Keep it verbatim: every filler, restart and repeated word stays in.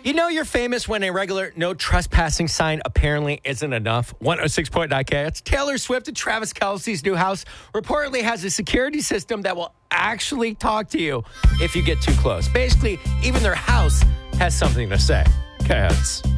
You know you're famous when a regular no trespassing sign apparently isn't enough. one oh six point nine K. It's Taylor Swift and Travis Kelce's new house reportedly has a security system that will actually talk to you if you get too close. Basically, even their house has something to say. Cats.